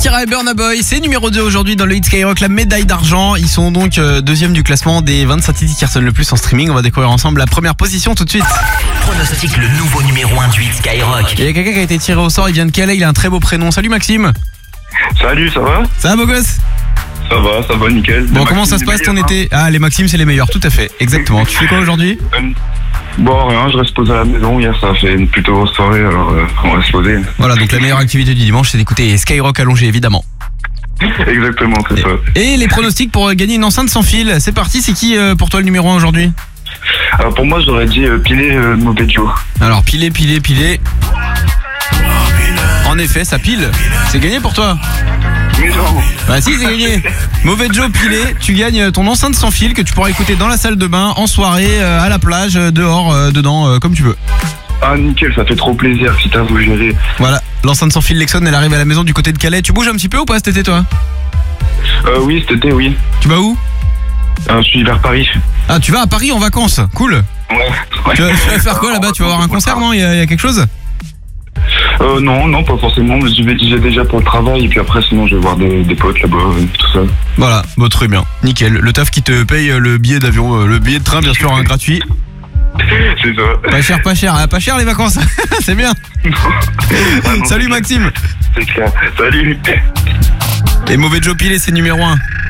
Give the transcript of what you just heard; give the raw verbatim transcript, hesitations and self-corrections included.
Kira et Burna Boy, c'est numéro deux aujourd'hui dans le hit Skyrock, la médaille d'argent. Ils sont donc euh, deuxième du classement des vingt-cinq titres qui cartonnent le plus en streaming. On va découvrir ensemble la première position tout de suite. Pronostic le nouveau numéro un du hit Skyrock. Il y a quelqu'un qui a été tiré au sort, il vient de Calais, il a un très beau prénom. Salut Maxime. Salut, ça va? Ça va beau gosse? Ça va, ça va, nickel. Bon, Les comment ça se Maxime, passe ton les meilleurs, été? Ah, les Maximes c'est les meilleurs, tout à fait, exactement. Tu fais quoi aujourd'hui? hein. Bon, rien, je reste posé à la maison. Hier, ça a fait une plutôt grosse soirée, alors euh, on va se poser. Voilà, donc la meilleure activité du dimanche c'est d'écouter Skyrock allongé évidemment. Exactement, c'est ça. Et les pronostics pour gagner une enceinte sans fil, c'est parti, c'est qui euh, pour toi le numéro un aujourd'hui? Alors pour moi, j'aurais dit euh, piler euh, mauvais Joe. Alors piler, piler, piler. En effet, ça pile. C'est gagné pour toi. Mais non. Bah si, c'est gagné. Mauvais Joe pilé, tu gagnes ton enceinte sans fil que tu pourras écouter dans la salle de bain, en soirée, euh, à la plage, euh, dehors, euh, dedans, euh, comme tu veux. Ah, nickel, ça fait trop plaisir si t'as vous gérer. Voilà, l'enceinte sans fil Lexon, elle arrive à la maison du côté de Calais. Tu bouges un petit peu ou pas cet été toi? Euh, oui, cet été, oui. Tu vas où? Euh, je suis vers Paris. Ah, tu vas à Paris en vacances, cool. Ouais. ouais. Tu vas, tu vas faire quoi là-bas? Tu vas avoir un concert, non? Il y, a- il y a quelque chose? Euh, non, non, pas forcément. Mais je vais déjà déjà pour le travail et puis après, sinon, je vais voir des, des potes là-bas, euh, tout ça. Voilà, bon, très bien, nickel. Le taf qui te paye le billet d'avion, euh, le billet de train bien sûr, hein, gratuit. C'est ça. Pas cher, pas cher, hein, pas cher les vacances. C'est bien. Ah non, Salut c'est Maxime. C'est clair. Salut. Et mauvais Joe pilé, c'est numéro un.